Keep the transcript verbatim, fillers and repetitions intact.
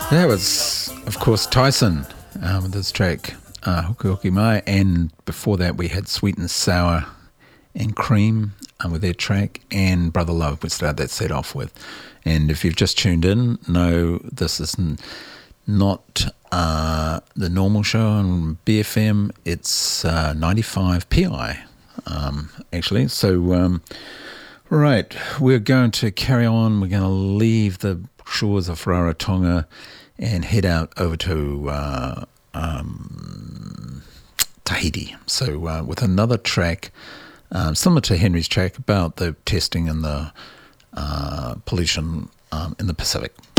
That was, of course, Tyson um, with his track uh, Hoki Hoki Mai, and before that we had Sweet and Sour and Cream uh, with their track, and Brother Love we started that set off with. And if you've just tuned in, no, this is n- not uh, the normal show on B F M, it's uh, ninety-five P I, um, actually. So, um, right, we're going to carry on, we're going to leave the shores of Rarotonga and head out over to uh, um, Tahiti. So uh, with another track, um, similar to Henry's track, about the testing and the uh, pollution um, in the Pacific.